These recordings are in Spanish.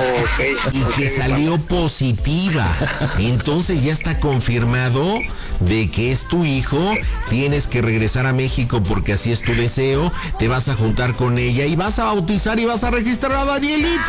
Okay, y que salió positiva. Entonces ya está confirmado de que es tu hijo. Tienes que regresar a México porque así es tu deseo. Te vas a juntar con ella y vas a bautizar y vas a registrar a Danielito.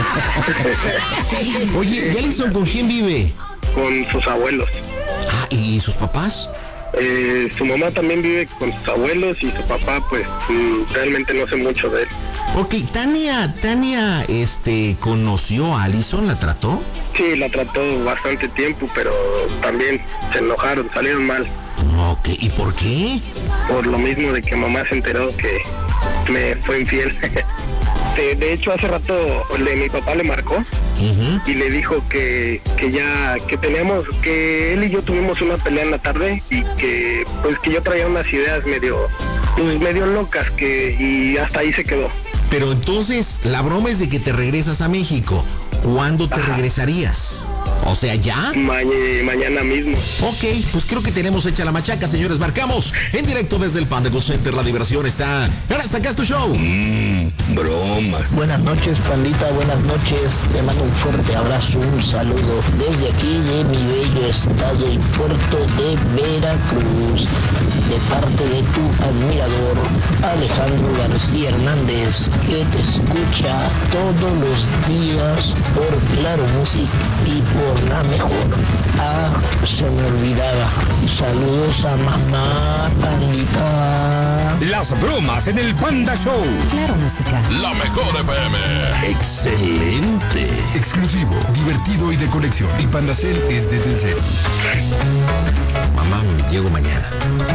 Oye, ¿y Alison con quién vive? Con sus abuelos. Ah, ¿y sus papás? Su mamá también vive con sus abuelos y su papá, pues, realmente no sé mucho de él. Ok, Tania, ¿conoció a Alison? ¿La trató? Sí, la trató bastante tiempo, pero también se enojaron, salieron mal. Ok, ¿y por qué? Por lo mismo de que mamá se enteró que me fue infiel. De hecho, hace rato mi papá le marcó y le dijo que él y yo tuvimos una pelea en la tarde y que yo traía unas ideas medio locas y hasta ahí se quedó. Pero entonces, la broma es de que te regresas a México. ¿Cuándo te regresarías? O sea, ¿ya? Mañana mismo. Ok, pues creo que tenemos hecha la machaca, señores. Marcamos en directo desde el Panda Go Center. La diversión está... Ahora hasta acá es tu show. Bromas. Buenas noches, pandita, buenas noches. Te mando un fuerte abrazo, un saludo desde aquí de mi bello estado y puerto de Veracruz. De parte de tu admirador, Alejandro García Hernández, que te escucha todos los días por Claro Music y por La Mejor. Se me olvidaba. Saludos a mamá, pandita. Las bromas en el Panda Show. Claro Música. La Mejor FM. Excelente. Exclusivo, divertido y de colección. Y Pandacel es de Telcel. Mamá, llego mañana.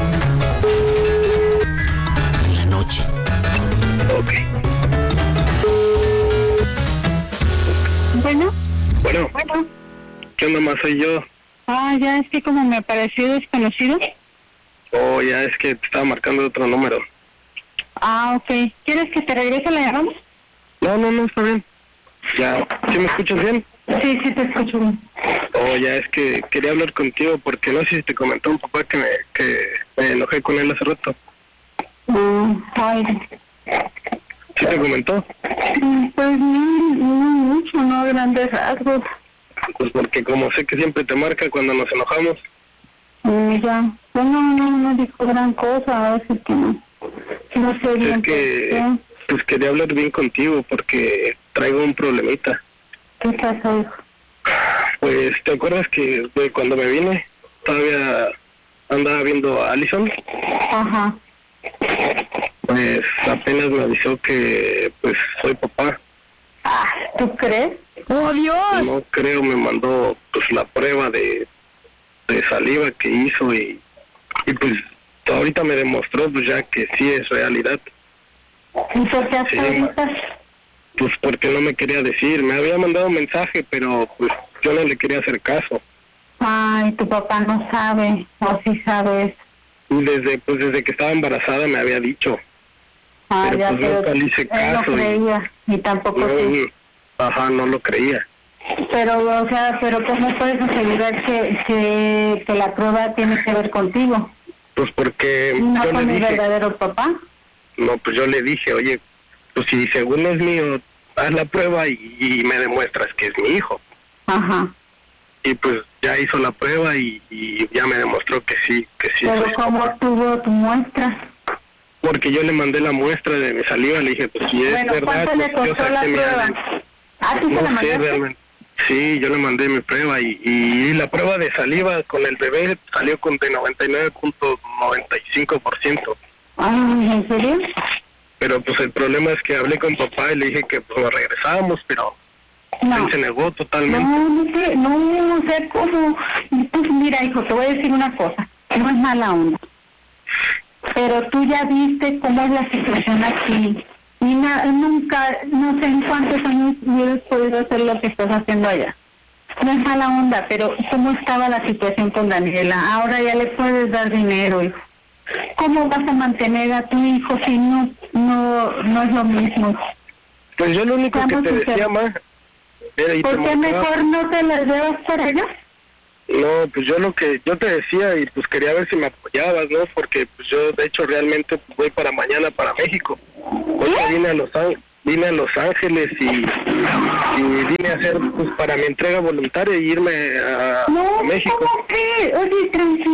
En la noche. Ok. Bueno. ¿Qué onda más soy yo? Ya es que como me pareció desconocido. Ya es que te estaba marcando otro número. Ok. ¿Quieres que te regrese la llamada? No, está bien. Ya, ¿sí me escuchas bien? Sí, te escucho bien. Ya es que quería hablar contigo porque no sé si te comentó un papá que me enojé con él hace rato. ¿Sí te comentó? Pues no mucho, no grandes rasgos. Pues porque como sé que siempre te marca cuando nos enojamos. Ya, pues no dijo gran cosa, a veces que no sé bien. Es que, pues quería hablar bien contigo porque traigo un problemita. ¿Qué pasa, hijo? Pues, ¿te acuerdas que cuando me vine todavía andaba viendo a Alison? Ajá. Pues apenas me avisó que pues soy papá. ¿Tú crees? ¡Oh, Dios! No creo, me mandó pues la prueba de saliva que hizo y pues ahorita me demostró pues ya que sí es realidad. ¿Y por qué hasta ahorita? Pues porque no me quería decir, me había mandado un mensaje, pero pues yo no le quería hacer caso. Tu papá no sabe, o sí sabes. Desde que estaba embarazada me había dicho. Pero ya, pues nunca le hice caso. No creía, y tampoco sí. No lo creía. Pero ¿cómo puedes asegurar que la prueba tiene que ver contigo? Pues porque ¿No yo con le mi dije... verdadero papá? No, pues yo le dije, oye, pues si según es mío, haz la prueba y me demuestras que es mi hijo. Ajá. Y pues ya hizo la prueba y ya me demostró que sí. ¿Pero cómo tuvo tu muestra? Porque yo le mandé la muestra de mi saliva, le dije, pues si es verdad... ¿Cuánto le costó la prueba? ¿Tú se la mandaste? Realmente. Sí, yo le mandé mi prueba y la prueba de saliva con el bebé salió con de 99.95%. ¿En serio? Pero pues el problema es que hablé con papá y le dije que pues regresábamos, pero él se negó totalmente. No sé cómo. Pues mira, hijo, te voy a decir una cosa, no es mala onda. Pero tú ya viste cómo es la situación aquí. Y nunca, no sé en cuántos años hubieras podido hacer lo que estás haciendo allá. No es mala onda, pero ¿cómo estaba la situación con Daniela? Ahora ya le puedes dar dinero, hijo. ¿Cómo vas a mantener a tu hijo si no es lo mismo? Pues yo lo único que te decía, ma, era... ¿Por qué mejor no te las llevas para allá? No, pues yo lo que yo te decía y pues quería ver si me apoyabas, ¿no? Porque pues yo de hecho realmente pues, voy para mañana para México. Hoy vine a Los Ángeles y vine vine a hacer pues, para mi entrega voluntaria y irme a México. ¿Cómo que? Oye,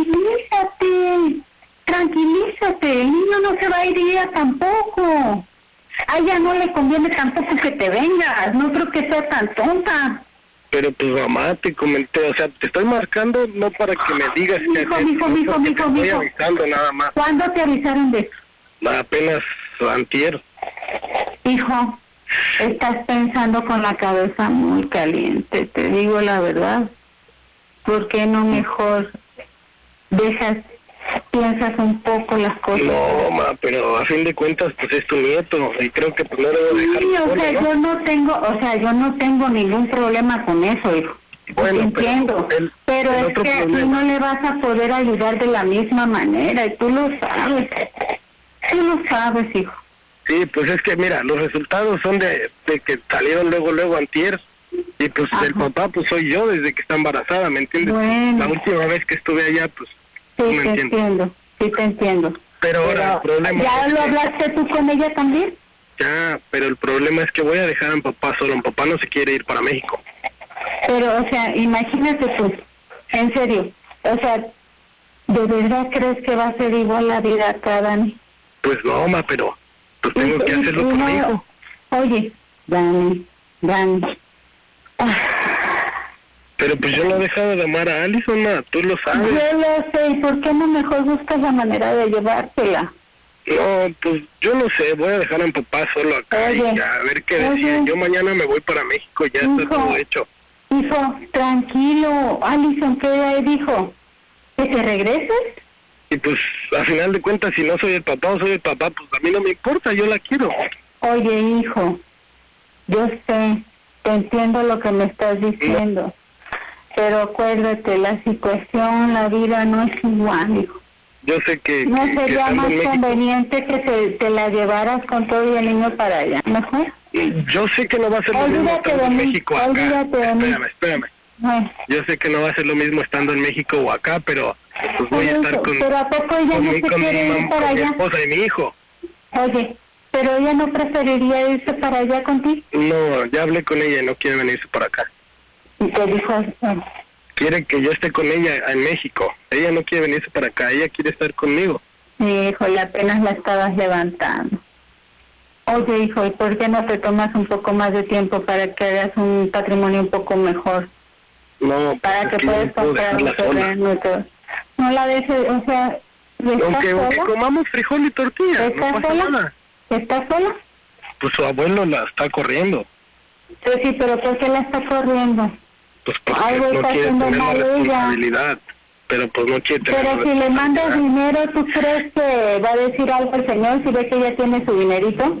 tranquilízate, el niño no se va a ir ella tampoco. A ella no le conviene tampoco que te vengas, no creo que sea tan tonta. Pero pues mamá, te comenté, o sea, te estoy marcando no para que me digas que estoy avisando nada más. ¿Cuándo te avisaron de eso? Apenas antier. Hijo, estás pensando con la cabeza muy caliente, te digo la verdad. ¿Por qué no mejor piensas un poco las cosas? No, ma, pero a fin de cuentas, pues es tu nieto, y creo que pues no debo dejar. Sí, o sea, yo no tengo ningún problema con eso, hijo. Bueno, entiendo, pero es que a ti no le vas a poder ayudar de la misma manera, y tú lo sabes. Tú lo sabes, hijo. Sí, pues es que mira, los resultados son de que salieron luego antier, y pues el papá pues soy yo desde que está embarazada, ¿me entiendes? Bueno. La última vez que estuve allá, pues sí, te entiendo. Pero ahora el problema ¿ya lo hablaste tú con ella también? Ya, pero el problema es que voy a dejar a mi papá solo, mi papá no se quiere ir para México. Pero, o sea, imagínate tú, en serio, o sea, ¿de verdad crees que va a ser igual la vida acá, Dani? Pues no, ma, pero pues tengo que hacerlo por mi hijo. Oye, Dani. Pero pues yo no he dejado de amar a Alison, ma, tú lo sabes. Yo lo sé, ¿y por qué no mejor buscas la manera de llevártela? No, pues yo no sé, voy a dejar a mi papá solo acá y ya, a ver qué decide. Yo mañana me voy para México, ya está todo hecho. Hijo, tranquilo, Alison, ¿qué dijo? ¿Que te regreses? Y pues, a final de cuentas, si no soy el papá o soy el papá, pues a mí no me importa, yo la quiero. Oye, hijo, yo sé, te entiendo lo que me estás diciendo, pero acuérdate, la situación, la vida no es igual, hijo. Yo sé que... ¿No sería más conveniente que te la llevaras con todo y el niño para allá? ¿Mejor? Yo sé que no va a ser lo mismo estando en México acá. Espérame. Yo sé que no va a ser lo mismo estando en México o acá, pero pues voy a estar con, ¿pero a poco ella no se quiere ir para allá? Mi esposa y mi hijo. Oye, ¿pero ella no preferiría irse para allá contigo? No, ya hablé con ella y no quiere venirse para acá. ¿Y te dijo? Quiere que yo esté con ella en México. Ella no quiere venirse para acá, ella quiere estar conmigo. Híjole, apenas la estabas levantando. Oye, hijo, ¿y por qué no te tomas un poco más de tiempo para que hagas un patrimonio un poco mejor? No, para que puedas comprar un terreno y todo. No la dejes, o sea, aunque comamos frijol y tortilla, no pasa nada. ¿Estás sola? Pues su abuelo la está corriendo. Sí, pero ¿por qué la está corriendo? Pues porque no quiere tener la responsabilidad, pero pues no quiere tener. Pero si le mandas dinero, ¿tú crees que va a decir algo el señor si ve que ella tiene su dinerito?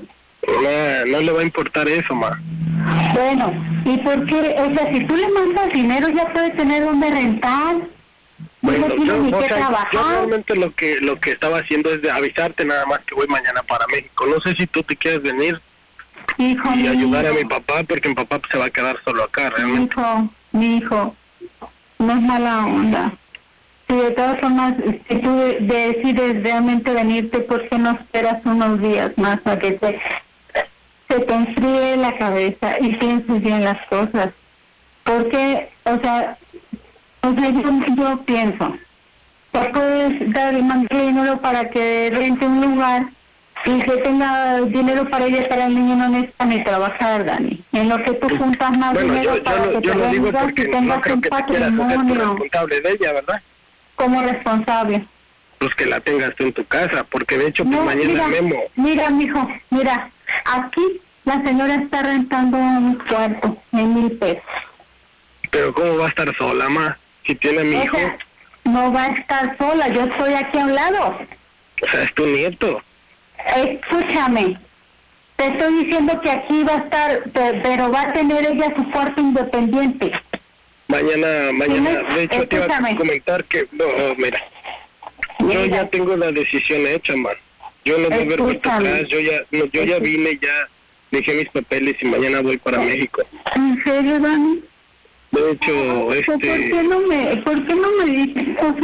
No le va a importar eso, ma. Bueno, ¿y por qué? O sea, si tú le mandas dinero ya puede tener donde rentar. Bueno, no tiene ni que trabajar. Yo realmente lo que estaba haciendo es de avisarte nada más que voy mañana para México. No sé si tú te quieres venir y ayudar a mi papá, porque mi papá se va a quedar solo acá, realmente. Mi hijo, no es mala onda. Si de todas formas, si tú decides realmente venirte, ¿por qué no esperas unos días más a que se te enfríe la cabeza y pienses bien las cosas? Porque, o sea yo pienso, te puedes mandarle dinero para que rente un lugar y que tenga dinero para ella, para el niño no necesita ni trabajar, Dani. En lo que tú juntas más dinero para que te vengas y tengas un patrimonio. Responsable de ella, ¿verdad? ¿Cómo responsable? Pues que la tengas tú en tu casa, porque de hecho pues mañana Memo. Mira, mijo, aquí la señora está rentando un cuarto en 1,000 pesos. Pero ¿cómo va a estar sola, ma? Si tiene a mi hijo. No va a estar sola, yo estoy aquí a un lado. O sea, es tu nieto. Escúchame, te estoy diciendo que aquí va a estar, pero va a tener ella su cuarto independiente. Mañana, de hecho te iba a comentar que, mira, yo ya tengo la decisión hecha, man. Yo no voy a ver vuelta atrás, yo ya vine, ya dejé mis papeles y mañana voy para México. ¿En serio, Dani? De hecho, ¿Por qué no me dices? O sea,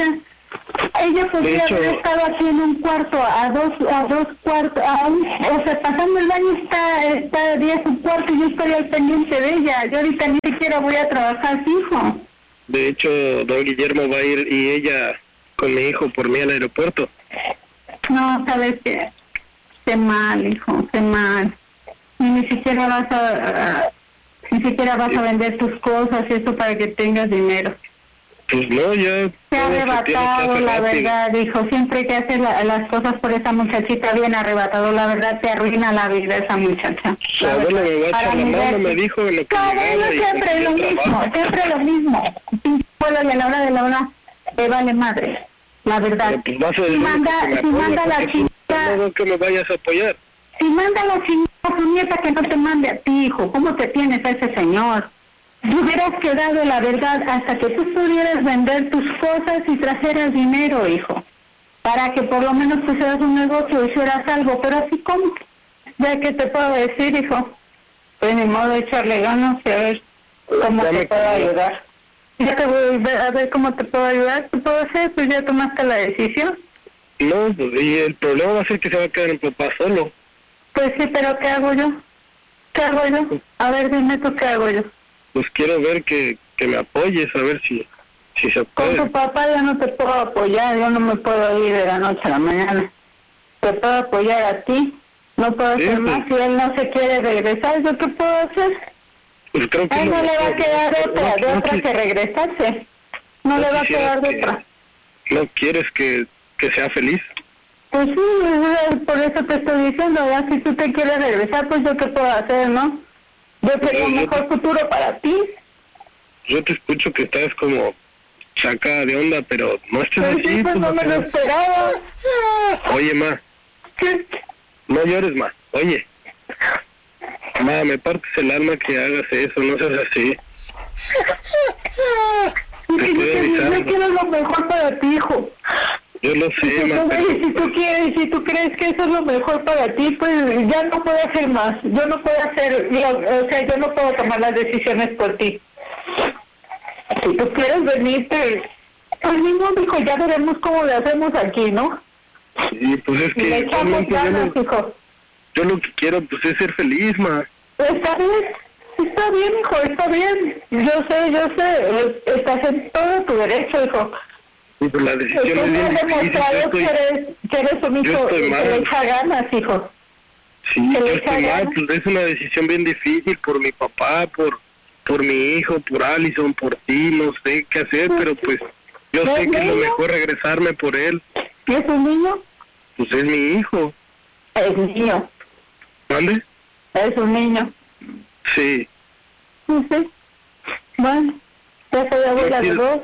Ella podría haber estado aquí en un cuarto, a dos cuartos, o sea, pasando el baño está 10 un cuarto y yo estoy al pendiente de ella. Yo ahorita ni siquiera voy a trabajar fijo. De hecho, don Guillermo va a ir y ella con mi hijo por mí al aeropuerto. No, sabes qué mal, hijo, qué mal. Ni siquiera vas a vender tus cosas y eso para que tengas dinero. Pues no, ya... Se ha arrebatado, la verdad, hijo. Siempre que haces las cosas por esa muchachita bien arrebatado, la verdad te arruina la vida esa muchacha. Su abuela me va a echar la mano, me dijo en lo que... Claro, siempre lo mismo. Bueno, y a la hora de la hora te vale madre, la verdad. Pues si manda la chingada... No que me vayas a apoyar. Si manda la chingada a tu nieta que no te mande a ti, hijo. ¿Cómo te tienes a ese señor? Te hubieras quedado, la verdad, hasta que tú pudieras vender tus cosas y trajeras dinero, hijo. Para que por lo menos pusieras un negocio, hicieras algo. Pero así como, ya que te puedo decir, hijo, pues ni modo de echarle ganas y a ver cómo te puedo ayudar. Ya te voy a ver cómo te puedo ayudar. ¿Qué puedo hacer? Pues ya tomaste la decisión. No, y el problema va a ser que se va a quedar en papá solo. Pues sí, pero ¿qué hago yo? A ver, dime tú, ¿qué hago yo? Pues quiero ver que me apoyes, a ver si se puede. Con tu papá ya no te puedo apoyar, yo no me puedo ir de la noche a la mañana. Te puedo apoyar a ti, no puedo hacer más. Si él no se quiere regresar, ¿yo qué puedo hacer? Pues creo que a él no le va a quedar otra que regresarse. No le va a quedar de otra. ¿No quieres que sea feliz? Pues sí, por eso te estoy diciendo, ya si tú te quieres regresar, pues yo qué puedo hacer, ¿no? Yo tengo un mejor futuro para ti. Yo te escucho que estás como sacada de onda, pero no estés pues así. Sí, pues no me lo esperaba. Oye, ma. ¿Qué? No llores, ma. Oye. Ma, me partes el alma que hagas eso, no seas así. Te estoy avisando. Yo quiero lo mejor para ti, hijo. Yo lo sé, ma. Si tú crees que eso es lo mejor para ti, pues ya no puedo hacer más. Yo no puedo yo no puedo tomar las decisiones por ti. Si tú quieres venirte, pues mismo, hijo, ya veremos cómo lo hacemos aquí, ¿no? Sí, pues es que le echamos ganas, hijo. Yo lo que quiero, pues, es ser feliz, ma. Está bien, hijo, está bien. Yo sé, estás en todo tu derecho, hijo. Y pues la decisión es bien difícil. Que eres un hijo que le echa ganas, hijo. Sí, yo estoy mal, pues es una decisión bien difícil por mi papá, por mi hijo, por Allison, por ti, no sé qué hacer, pero pues yo sé que es lo mejor regresarme por él. ¿Es un niño? Pues es mi hijo. Es niño. ¿Dónde? Es un niño. Sí. Sí. Bueno, ya soy abuela de dos.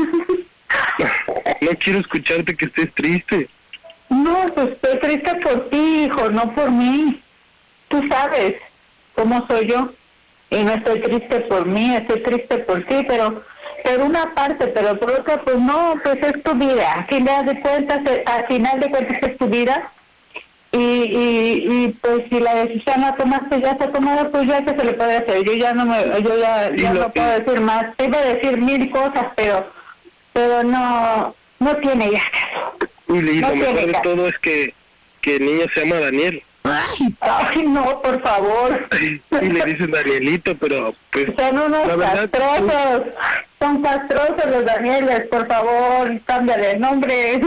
No quiero escucharte que estés triste. No, pues estoy triste por ti, hijo, no por mí. Tú sabes cómo soy yo. Y no estoy triste por mí, estoy triste por ti, pero por una parte, pero por otra, pues no, pues es tu vida. Al final de cuentas es tu vida. Y pues si la decisión la tomaste, ya se ha tomado, pues ya que se le puede hacer. Yo ya no puedo decir más. Te iba a decir mil cosas, pero no tiene ya caso. Y lo mejor de todo es que el niño se llama Daniel. Ay, no, por favor. Y le dicen Danielito, pero pues... Son unos castrosos. Son castrosos los Danieles, por favor, cámbiale el nombre.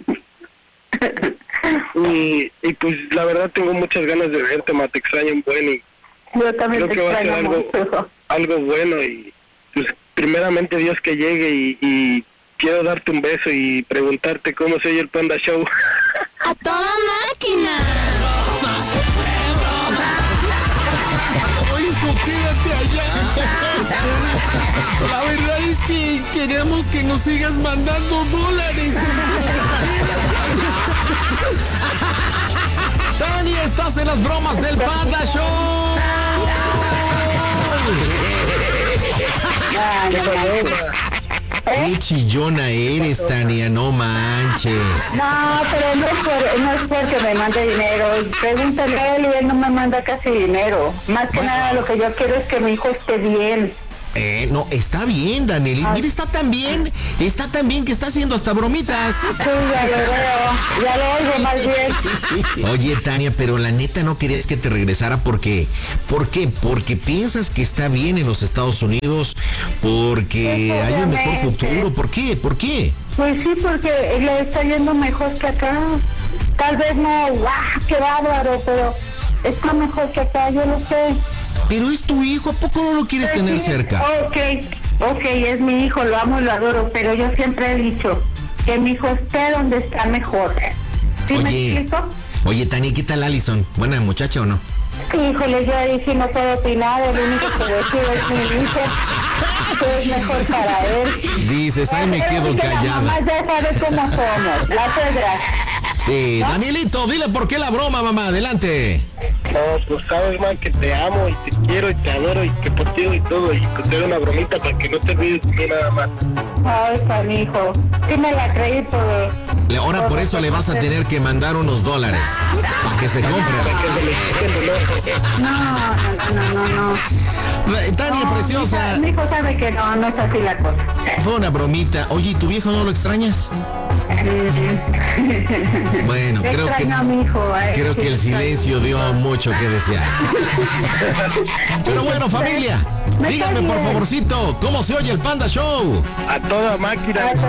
Y pues la verdad tengo muchas ganas de verte, ma, te extraño un buen y yo también creo que va a ser algo bueno y pues primeramente Dios que llegue y quiero darte un beso y preguntarte cómo se oye el Panda Show. ¡A toda máquina! Hijo, quédate allá. La verdad es que queremos que nos sigas mandando dólares. Dani, estás en las bromas del Panda Show. Qué chillona eres, Tania, no manches. No, pero no es porque me mande dinero. Pregúntale a él y él no me manda casi dinero. Más que nada lo que yo quiero es que mi hijo esté bien. No, está bien, Danielito. Mira, está tan bien que está haciendo hasta bromitas. Sí, ya lo oigo más bien. Oye, Tania, pero la neta no querías que te regresara porque... ¿Por qué? Porque piensas que está bien en los Estados Unidos, porque hay un mejor futuro. ¿Por qué? ¿Por qué? Pues sí, porque le está yendo mejor que acá. Tal vez no, ¡guau! ¡Qué bárbaro! Pero está mejor que acá, yo lo sé. Pero es tu hijo, ¿a poco no lo quieres tener cerca? Ok, es mi hijo, lo amo y lo adoro, pero yo siempre he dicho que mi hijo esté donde está mejor. ¿Sí me explico? Oye, Tania, ¿qué tal Allison? ¿Buena muchacha o no? Híjole, yo ahí sí no puedo opinar, el único que decido es mi hijo, que es mejor para él. Dices, ay, me quedo callada. La mamá ya sabe cómo somos, la suegra. Sí, ¿no? Danielito, dile por qué la broma, mamá, adelante. No, pues sabes, man, que te amo y te quiero y te adoro y que por ti y todo, y que te doy una bromita para que no te olvides de mí nada más. Ay, canijo, sí me la creí por... Ahora por eso le vas a tener que mandar unos $, para que se compre. No. Tania, preciosa. Mi hijo sabe que no es así la cosa. Fue una bromita. Oye, ¿y tu viejo no lo extrañas? Bueno, creo que el silencio dio mucho que desear. Pero bueno, familia, díganme por favorcito, ¿cómo se oye el Panda Show? A toda máquina.